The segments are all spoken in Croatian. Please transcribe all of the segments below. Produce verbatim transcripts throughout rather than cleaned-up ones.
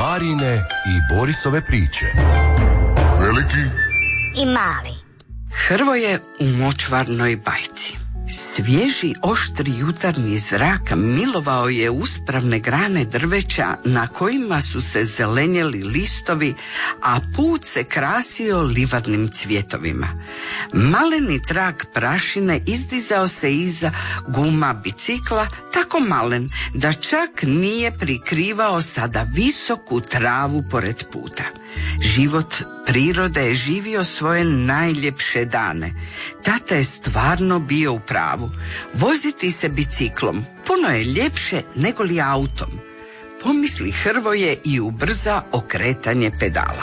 Marine i Borisove priče. Veliki i mali. Hrvoje u močvarnoj bajci. Svježi, oštri jutarnji zrak milovao je uspravne grane drveća na kojima su se zelenjeli listovi, a put se krasio livadnim cvjetovima. Maleni trag prašine izdizao se iza guma bicikla, tako malen da čak nije prikrivao sada visoku travu pored puta. Život prirode je živio svoje najljepše dane. Tata je stvarno bio u pravu. Voziti se biciklom puno je ljepše nego li autom. Pomisli Hrvoje i ubrza okretanje pedala.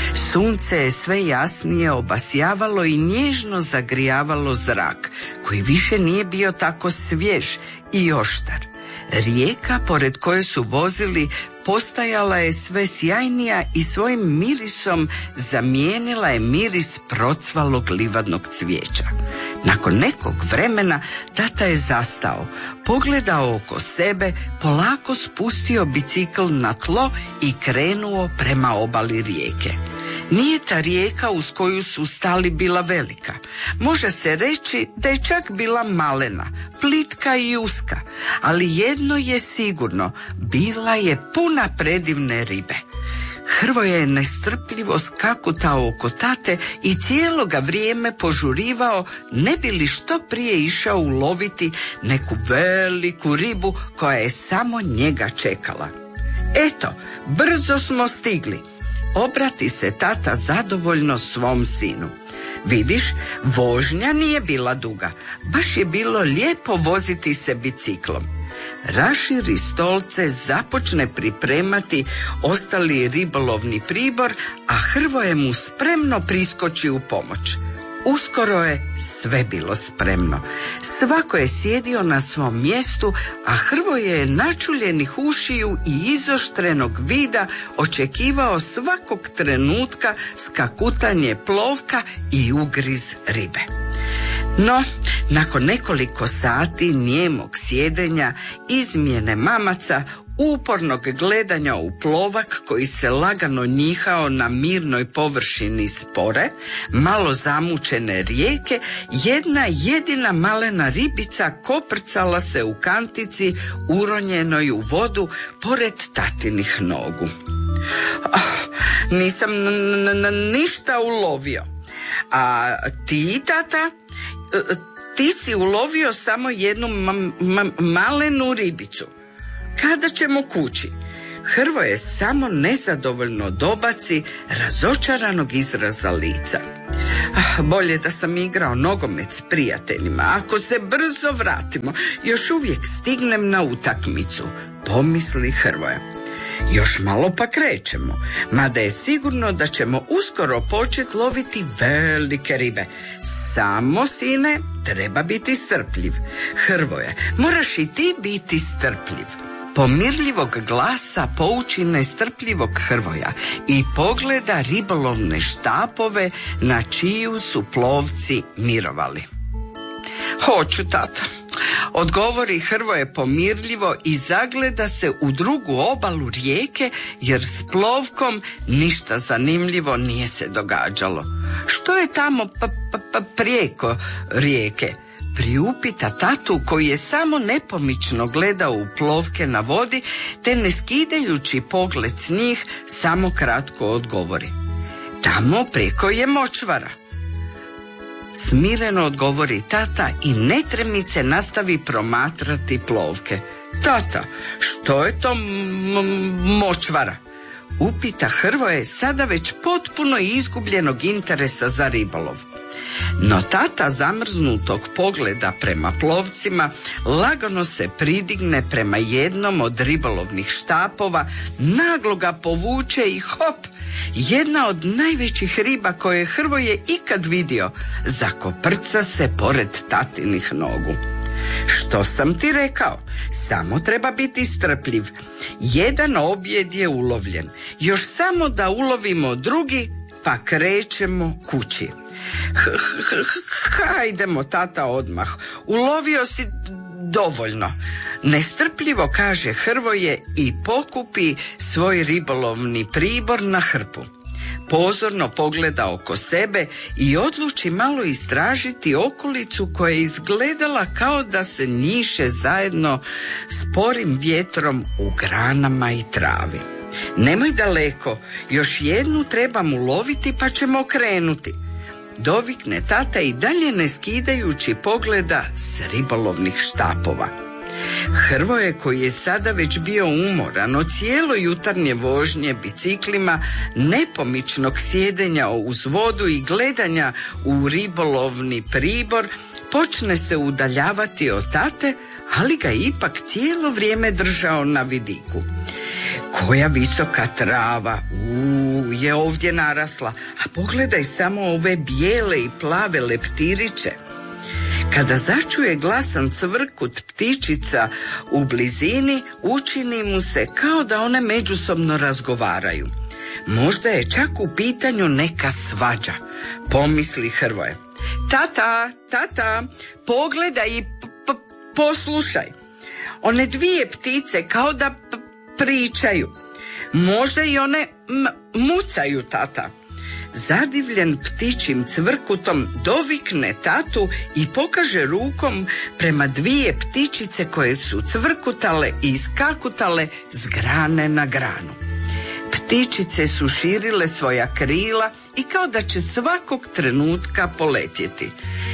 Sunce je sve jasnije obasjavalo i nježno zagrijavalo zrak, koji više nije bio tako svjež i oštar. Rijeka pored koje su vozili postajala je sve sjajnija i svojim mirisom zamijenila je miris procvalog livadnog cvijeća. Nakon nekog vremena tata je zastao, pogledao oko sebe, polako spustio bicikl na tlo i krenuo prema obali rijeke. Nije ta rijeka uz koju su stali bila velika. Može se reći da je čak bila malena, plitka i uska, ali jedno je sigurno, bila je puna predivne ribe. Hrvoje je nestrpljivo skakutao oko tate i cijelo ga vrijeme požurivao, ne bi li što prije išao uloviti neku veliku ribu koja je samo njega čekala. Eto, brzo smo stigli. Obrati se tata zadovoljno svom sinu. Vidiš, vožnja nije bila duga, baš je bilo lijepo voziti se biciklom. Raširi stolce, započne pripremati ostali ribolovni pribor, a Hrvoje mu spremno priskoči u pomoć. Uskoro je sve bilo spremno. Svako je sjedio na svom mjestu, a Hrvoje je načuljenih ušiju i izoštrenog vida očekivao svakog trenutka skakutanje plovka i ugriz ribe. No, nakon nekoliko sati nijemog sjedenja, izmjene mamaca, upornog gledanja u plovak koji se lagano njihao na mirnoj površini spore, malo zamučene rijeke, jedna jedina malena ribica koprcala se u kantici uronjenoj u vodu pored tatinih nogu. Oh, nisam n- n- ništa ulovio. A ti, tata, ti si ulovio samo jednu ma- ma- malenu ribicu. Kada ćemo kući? Hrvoje samo nezadovoljno dobaci razočaranog izraza lica. Ah, bolje da sam igrao nogomet s prijateljima. Ako se brzo vratimo, još uvijek stignem na utakmicu, pomisli Hrvoje. Još malo pa krećemo, mada je sigurno da ćemo uskoro početi loviti velike ribe. Samo, sine, treba biti strpljiv. Hrvoje, moraš i ti biti strpljiv. Pomirljivog glasa pouči nestrpljivog Hrvoja i pogleda ribolovne štapove na čiju su plovci mirovali. Hoću, tata, odgovori Hrvoje pomirljivo i zagleda se u drugu obalu rijeke, jer s plovkom ništa zanimljivo nije se događalo. Što je tamo p- p- p- prijeko rijeke? Priupita tatu koji je samo nepomično gledao u plovke na vodi, te ne skidajući pogled s njih, samo kratko odgovori. Tamo preko je močvara. Smireno odgovori tata i netremice nastavi promatrati plovke. Tata, što je to m- močvara? Upita Hrvoje, sada već potpuno izgubljenog interesa za ribolov. No tata zamrznutog pogleda prema plovcima lagano se pridigne prema jednom od ribolovnih štapova, naglo ga povuče i hop, jedna od najvećih riba koje je Hrvoje ikad vidio zakoprca se pored tatinih nogu. Što sam ti rekao? Samo treba biti strpljiv. Jedan objed je ulovljen. Još samo da ulovimo drugi, pa krećemo kući. Hajdemo, tata, odmah. Ulovio si dovoljno. Nestrpljivo kaže Hrvoje i pokupi svoj ribolovni pribor na hrpu. Pozorno pogleda oko sebe i odluči malo istražiti okolicu koja je izgledala kao da se njiše zajedno sporim vjetrom u granama i travi. Nemoj daleko, još jednu trebam uloviti pa ćemo krenuti, dovikne tata i dalje ne skidajući pogleda s ribolovnih štapova. Hrvoje, koji je sada već bio umoran od cijelo jutarnje vožnje biciklima, nepomičnog sjedenja uz vodu i gledanja u ribolovni pribor, počne se udaljavati od tate, ali ga ipak cijelo vrijeme držao na vidiku. Koja visoka trava u, je ovdje narasla, a pogledaj samo ove bijele i plave leptiriće. Kada začuje glasan cvrkut ptičica u blizini, učini mu se kao da one međusobno razgovaraju. Možda je čak u pitanju neka svađa, pomisli Hrvoje. Tata, tata, pogledaj i p- poslušaj. One dvije ptice kao da p- pričaju. Možda i one m- mucaju, tata. Zadivljen ptičim cvrkutom dovikne tatu i pokaže rukom prema dvije ptičice koje su cvrkutale i skakutale s grane na granu. Ptičice su širile svoja krila i kao da će svakog trenutka poletjeti.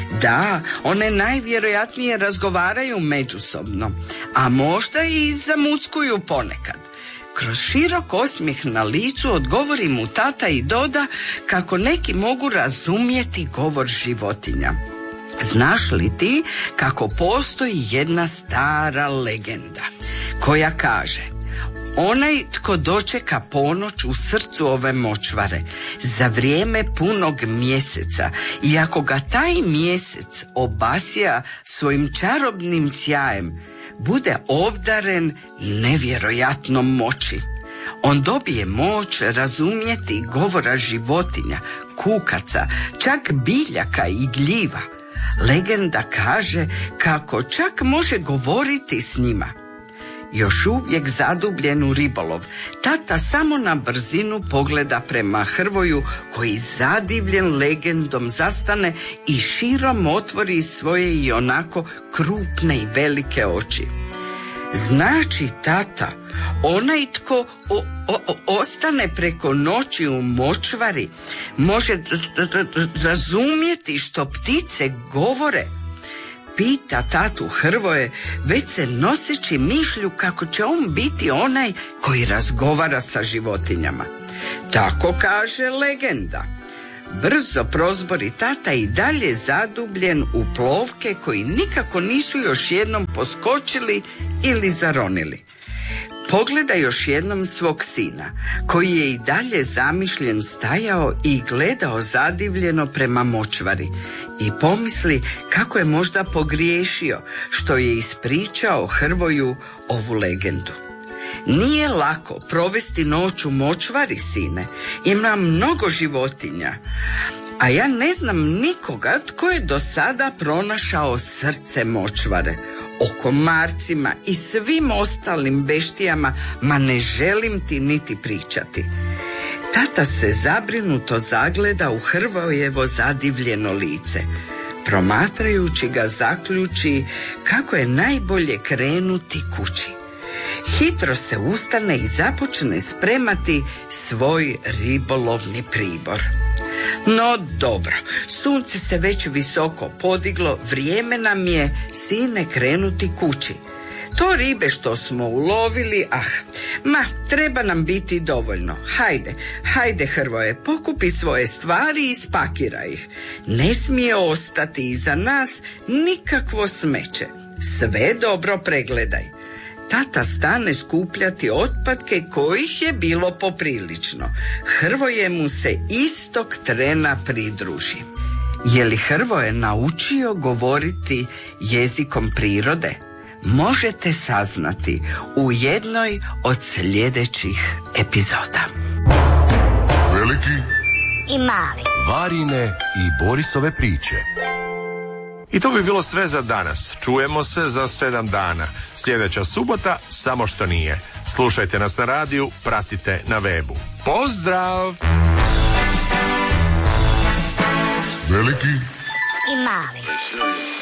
Da, one najvjerojatnije razgovaraju međusobno, a možda i zamuckuju ponekad. Kroz širok osmijeh na licu odgovori mu tata i doda kako neki mogu razumjeti govor životinja. Znaš li ti kako postoji jedna stara legenda koja kaže: onaj tko dočeka ponoć u srcu ove močvare za vrijeme punog mjeseca i ako ga taj mjesec obasja svojim čarobnim sjajem, bude obdaren nevjerojatnom moći. On dobije moć razumjeti govora životinja, kukaca, čak biljaka i gljiva. Legenda kaže kako čak može govoriti s njima. Još uvijek zadubljen u ribolov, tata samo na brzinu pogleda prema Hrvoju, koji zadivljen legendom zastane i širom otvori svoje i onako krupne i velike oči. Znači, tata, onaj tko o, o, o, ostane preko noći u močvari može r- r- r- razumjeti što ptice govore? Pita tatu Hrvoje, već se noseći mišlju kako će on biti onaj koji razgovara sa životinjama. Tako kaže legenda. Brzo prozbori tata i dalje zadubljen u plovke koji nikako nisu još jednom poskočili ili zaronili. Pogleda još jednom svog sina, koji je i dalje zamišljen stajao i gledao zadivljeno prema močvari, i pomisli kako je možda pogriješio što je ispričao Hrvoju ovu legendu. Nije lako provesti noć u močvari, sine. Ima mnogo životinja, a ja ne znam nikoga tko je do sada pronašao srce močvare. O komarcima i svim ostalim beštijama ma ne želim ti niti pričati. Tata se zabrinuto zagleda u Hrvojevo zadivljeno lice. Promatrajući ga zaključi kako je najbolje krenuti kući. Hitro se ustane i započne spremati svoj ribolovni pribor. No dobro, sunce se već visoko podiglo, vrijeme nam je, sine, krenuti kući. To ribe što smo ulovili, ah, ma, treba nam biti dovoljno. Hajde, hajde Hrvoje, pokupi svoje stvari i spakiraj ih. Ne smije ostati iza nas nikakvo smeće. Sve dobro pregledaj. Tata stane skupljati otpadke kojih je bilo poprilično. Hrvoje mu se istog trena pridruži. Je li Hrvoje naučio govoriti jezikom prirode? Možete saznati u jednoj od sljedećih epizoda. Veliki i mali. Varine i Borisove priče. I to bi bilo sve za danas. Čujemo se za sedam dana. Sljedeća subota, samo što nije. Slušajte nas na radiju, pratite na webu. Pozdrav! Veliki i mali.